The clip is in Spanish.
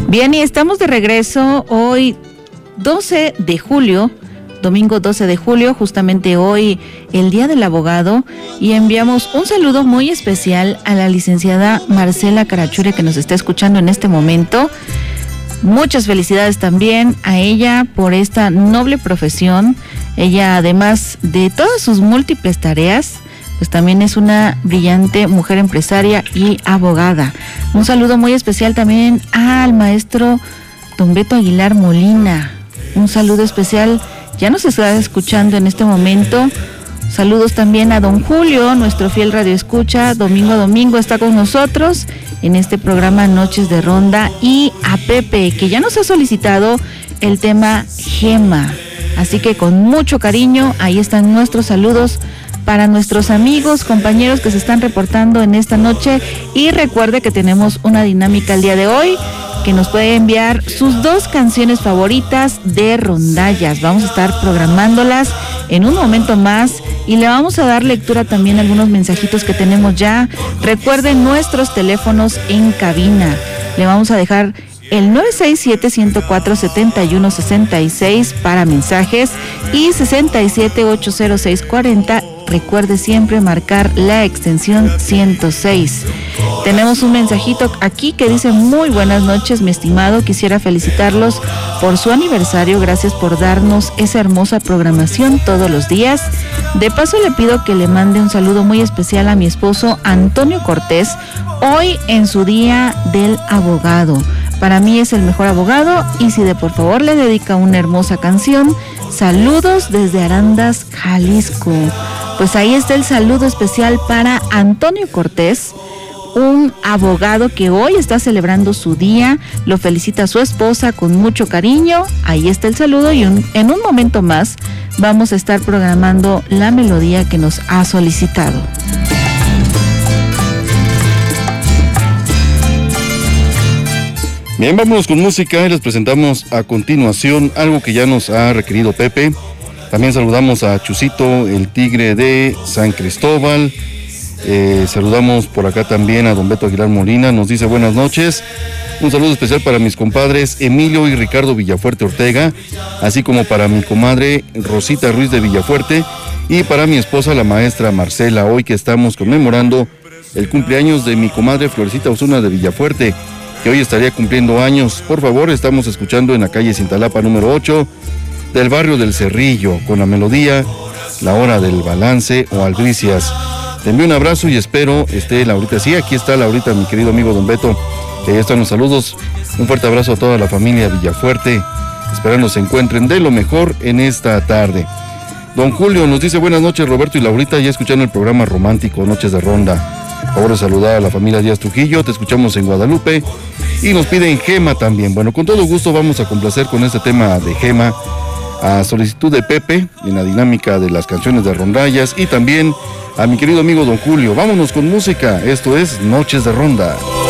Bien, y estamos de regreso hoy 12 de julio, domingo 12 de julio, justamente hoy el Día del Abogado, y enviamos un saludo muy especial a la licenciada Marcela Carachure, que nos está escuchando en este momento. Muchas felicidades también a ella por esta noble profesión. Ella, además de todas sus múltiples tareas, pues también es una brillante mujer empresaria y abogada. Un saludo muy especial también al maestro don Beto Aguilar Molina. Un saludo especial, ya nos está escuchando en este momento. Saludos también a don Julio, nuestro fiel radioescucha, domingo a domingo está con nosotros en este programa Noches de Ronda, y a Pepe, que ya nos ha solicitado el tema Gema. Así que con mucho cariño, ahí están nuestros saludos para nuestros amigos, compañeros que se están reportando en esta noche. Y recuerde que tenemos una dinámica el día de hoy, que nos puede enviar sus 2 canciones favoritas de rondallas. Vamos a estar programándolas en un momento más y le vamos a dar lectura también a algunos mensajitos que tenemos ya. Recuerden nuestros teléfonos en cabina. Le vamos a dejar el 967-104-7166 para mensajes y 67-80640. Recuerde siempre marcar la extensión 106. Tenemos un mensajito aquí que dice: muy buenas noches, mi estimado. Quisiera felicitarlos por su aniversario. Gracias por darnos esa hermosa programación todos los días. De paso le pido que le mande un saludo muy especial a mi esposo Antonio Cortés, hoy en su día del abogado. Para mí es el mejor abogado, y si de por favor le dedica una hermosa canción. Saludos desde Arandas, Jalisco. Pues ahí está el saludo especial para Antonio Cortés, un abogado que hoy está celebrando su día. Lo felicita a su esposa con mucho cariño. Ahí está el saludo, y en un momento más vamos a estar programando la melodía que nos ha solicitado. Bien, vámonos con música y les presentamos a continuación algo que ya nos ha requerido Pepe. También saludamos a Chusito, el tigre de San Cristóbal. Saludamos por acá también a don Beto Aguilar Molina, nos dice buenas noches. Un saludo especial para mis compadres Emilio y Ricardo Villafuerte Ortega, así como para mi comadre Rosita Ruiz de Villafuerte, y para mi esposa la maestra Marcela, hoy que estamos conmemorando el cumpleaños de mi comadre Florecita Osuna de Villafuerte, que hoy estaría cumpliendo años. Por favor, estamos escuchando en la calle Cintalapa número 8 del barrio del Cerrillo, con la melodía La Hora del Balance o Albricias. Te envío un abrazo y espero esté Laurita. Sí, aquí está Laurita, mi querido amigo don Beto, que ya están los saludos. Un fuerte abrazo a toda la familia Villafuerte, esperando se encuentren de lo mejor en esta tarde. Don Julio nos dice buenas noches, Roberto y Laurita, ya escuchando el programa romántico Noches de Ronda. Por favor de saludar a la familia Díaz Trujillo, te escuchamos en Guadalupe, y nos piden Gema también. Bueno, con todo gusto vamos a complacer con este tema de Gema, a solicitud de Pepe, en la dinámica de las canciones de rondallas, y también a mi querido amigo don Julio. Vámonos con música, esto es Noches de Ronda.